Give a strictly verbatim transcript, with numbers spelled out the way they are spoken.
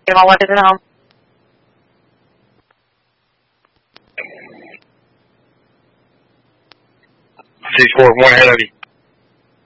Okay, my wife is at home. six four, one ahead of you.